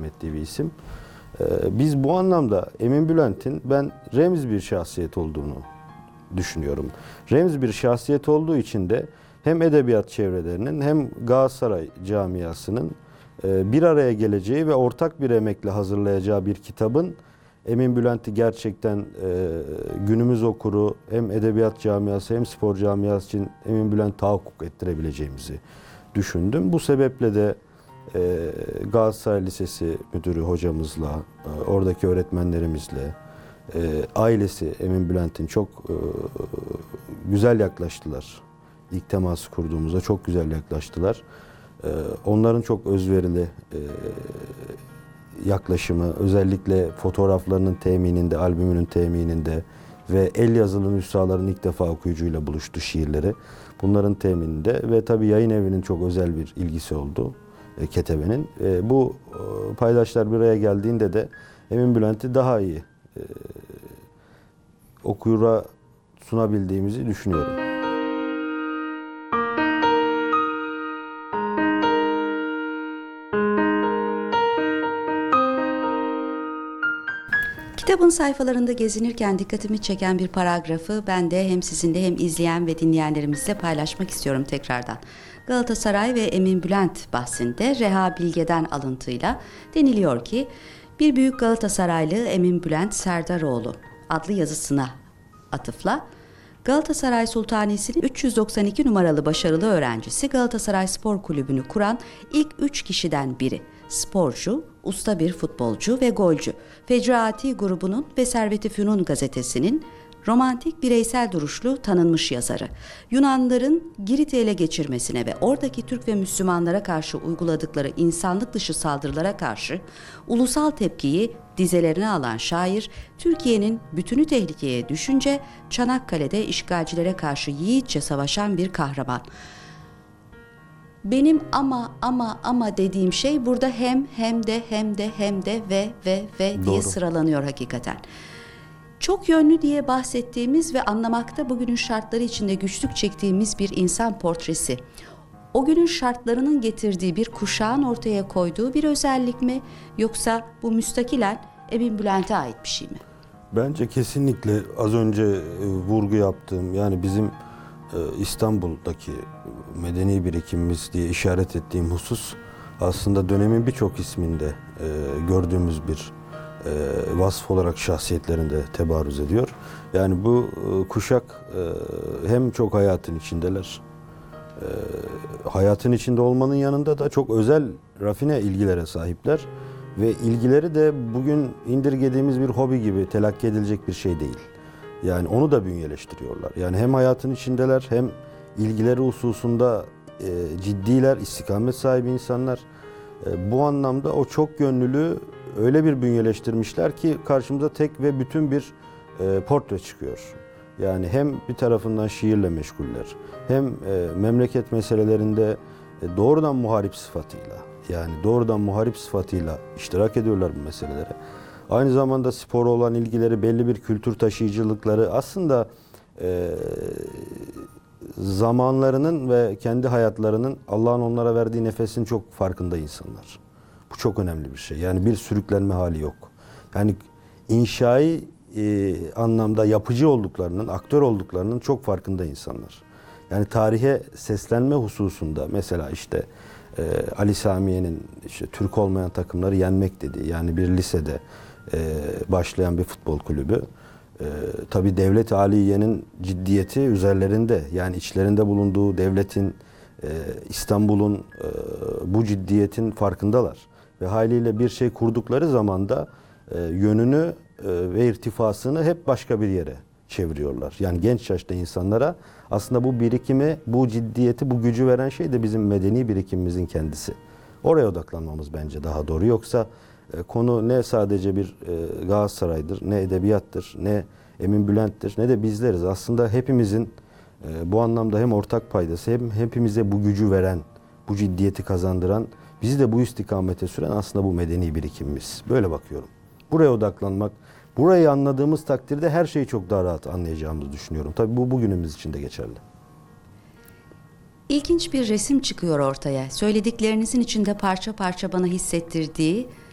ettiği bir isim. Biz bu anlamda Emin Bülent'in ben remz bir şahsiyet olduğunu düşünüyorum. Remz bir şahsiyet olduğu için de hem edebiyat çevrelerinin hem Galatasaray camiasının bir araya geleceği ve ortak bir emekle hazırlayacağı bir kitabın Emin Bülent'i gerçekten günümüz okuru hem edebiyat camiası hem spor camiası için Emin Bülent tahakkuk ettirebileceğimizi düşündüm. Bu sebeple de Galatasaray Lisesi müdürü hocamızla, oradaki öğretmenlerimizle, ailesi Emin Bülent'in çok güzel yaklaştılar. İlk teması kurduğumuzda çok güzel yaklaştılar. Onların çok özverili yaklaşımı, özellikle fotoğraflarının temininde, albümünün temininde ve el yazılı nüshaların ilk defa okuyucuyla buluştu şiirleri. Bunların temininde ve tabii yayın evinin çok özel bir ilgisi oldu. Ketebe'nin. Bu paydaşlar bir araya geldiğinde de Emin Bülent'i daha iyi okuyura sunabildiğimizi düşünüyorum. Kitabın sayfalarında gezinirken dikkatimi çeken bir paragrafı ben de hem sizinle hem izleyen ve dinleyenlerimizle paylaşmak istiyorum tekrardan. Galatasaray ve Emin Bülent bahsinde Reha Bilge'den alıntıyla deniliyor ki bir büyük Galatasaraylı Emin Bülent Serdaroğlu adlı yazısına atıfla Galatasaray Sultanisi'nin 392 numaralı başarılı öğrencisi Galatasaray Spor Kulübü'nü kuran ilk 3 kişiden biri. Sporcu, usta bir futbolcu ve golcü. Fecraati grubunun ve Servet-i Fünun gazetesinin romantik bireysel duruşlu tanınmış yazarı. Yunanların Girit'i ele geçirmesine ve oradaki Türk ve Müslümanlara karşı uyguladıkları insanlık dışı saldırılara karşı ulusal tepkiyi dizelerine alan şair, Türkiye'nin bütünü tehlikeye düşünce Çanakkale'de işgalcilere karşı yiğitçe savaşan bir kahraman. Benim ama dediğim şey burada hem de ve diye Doğru. sıralanıyor hakikaten. Çok yönlü diye bahsettiğimiz ve anlamakta bugünün şartları içinde güçlük çektiğimiz bir insan portresi. O günün şartlarının getirdiği bir kuşağın ortaya koyduğu bir özellik mi, yoksa bu müstakilen Emin Bülent'e ait bir şey mi? Bence kesinlikle az önce vurgu yaptığım, yani bizim İstanbul'daki medeni birikimimiz diye işaret ettiğim husus aslında dönemin birçok isminde gördüğümüz bir vasf olarak şahsiyetlerinde tebarüz ediyor. Yani bu kuşak hem çok hayatın içindeler, hayatın içinde olmanın yanında da çok özel, rafine ilgilere sahipler ve ilgileri de bugün indirgediğimiz bir hobi gibi telakki edilecek bir şey değil. Yani onu da bünyeleştiriyorlar. Yani hem hayatın içindeler hem ilgileri hususunda ciddiler, istikamet sahibi insanlar. Bu anlamda o çok yönlülüğü öyle bir bünyeleştirmişler ki karşımıza tek ve bütün bir portre çıkıyor. Yani hem bir tarafından şiirle meşguller, hem memleket meselelerinde doğrudan muharip sıfatıyla, yani doğrudan muharip sıfatıyla iştirak ediyorlar bu meselelere. Aynı zamanda spora olan ilgileri, belli bir kültür taşıyıcılıkları aslında zamanlarının ve kendi hayatlarının Allah'ın onlara verdiği nefesin çok farkında insanlar. Bu çok önemli bir şey. Yani bir sürüklenme hali yok. Yani inşai anlamda yapıcı olduklarının, aktör olduklarının çok farkında insanlar. Yani tarihe seslenme hususunda mesela işte Ali Samiye'nin işte Türk olmayan takımları yenmek dediği, yani bir lisede başlayan bir futbol kulübü. Tabii devlet-i aliyenin ciddiyeti üzerlerinde, yani içlerinde bulunduğu devletin, İstanbul'un bu ciddiyetin farkındalar. Ve haliyle bir şey kurdukları zaman da yönünü ve irtifasını hep başka bir yere çeviriyorlar. Yani genç yaşta insanlara aslında bu birikimi, bu ciddiyeti, bu gücü veren şey de bizim medeni birikimimizin kendisi. Oraya odaklanmamız bence daha doğru. Yoksa konu ne sadece bir Galatasaray'dır, ne edebiyattır, ne Emin Bülent'tir, ne de bizleriz. Aslında hepimizin bu anlamda hem ortak paydası, hem hepimize bu gücü veren, bu ciddiyeti kazandıran, bizi de bu istikamete süren aslında bu medeni birikimimiz. Böyle bakıyorum. Buraya odaklanmak, burayı anladığımız takdirde her şeyi çok daha rahat anlayacağımızı düşünüyorum. Tabii bu bugünümüz için de geçerli. İlginç bir resim çıkıyor ortaya. Söylediklerinizin içinde parça parça bana hissettirdiği